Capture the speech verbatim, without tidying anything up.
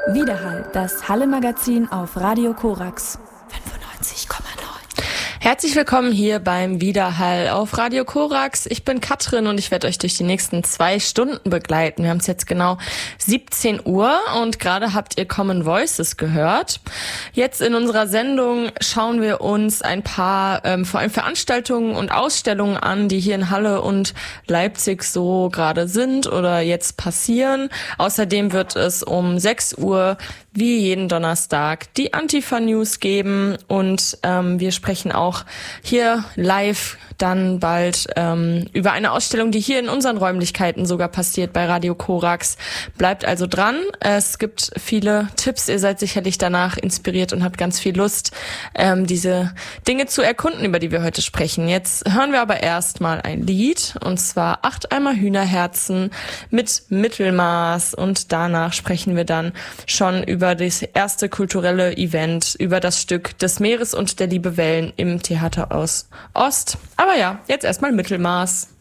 Widerhall, das Halle-Magazin auf Radio Korax fünfundneunzig Komma neun. Herzlich willkommen hier beim Widerhall auf Radio Korax. Ich bin Katrin und ich werde euch durch die nächsten zwei Stunden begleiten. Wir haben es jetzt genau siebzehn Uhr und gerade habt ihr Common Voices gehört. Jetzt in unserer Sendung schauen wir uns ein paar ähm, vor allem Veranstaltungen und Ausstellungen an, die hier in Halle und Leipzig so gerade sind oder jetzt passieren. Außerdem wird es um sechs Uhr wie jeden Donnerstag die Antifa-News geben und ähm, wir sprechen auch hier live dann bald ähm, über eine Ausstellung, die hier in unseren Räumlichkeiten sogar passiert bei Radio Korax. Bleibt also dran. Es gibt viele Tipps. Ihr seid sicherlich danach inspiriert und habt ganz viel Lust, ähm, diese Dinge zu erkunden, über die wir heute sprechen. Jetzt hören wir aber erstmal ein Lied und zwar Acht Eimer Hühnerherzen mit Mittelmaß und danach sprechen wir dann schon über das erste kulturelle Event, über das Stück Des Meeres und der Liebe Wellen im Theater aus Ost. Aber ja, jetzt erstmal Mittelmaß.